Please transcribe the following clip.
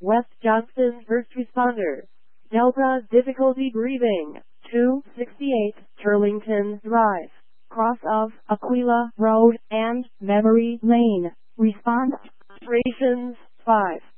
West Johnston first responder. Delta difficulty breathing. 268 Turlington Drive, cross of Aquila Road and Memory Lane. Response. Stations 5.